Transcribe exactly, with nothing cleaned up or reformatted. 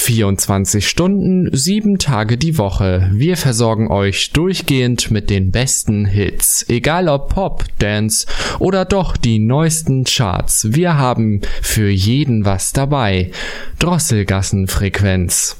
vierundzwanzig Stunden, sieben Tage die Woche. Wir versorgen euch durchgehend mit den besten Hits. Egal ob Pop, Dance oder doch die neuesten Charts. Wir haben für jeden was dabei. Drosselgassenfrequenz.